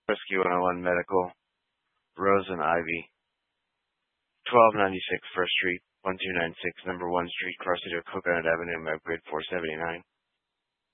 Rescue 101 Medical, Rose and Ivy, 1296 First Street, 1296 Number 1 Street, Cross City, Coconut Avenue, Medgrade 479.